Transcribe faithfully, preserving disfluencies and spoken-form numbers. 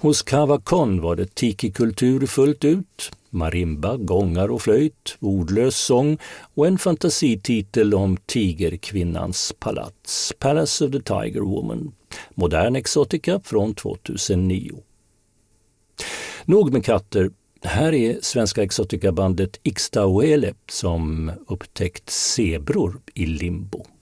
Hos Cava Con var det tiki-kultur fullt ut, marimba, gångar och flöjt, ordlös sång och en fantasititel om tigerkvinnans palats, Palace of the Tiger Woman, modern exotica från tvåtusennio. Nog med katter, här är svenska exotica-bandet Ixtauele som upptäckt zebror i limbo.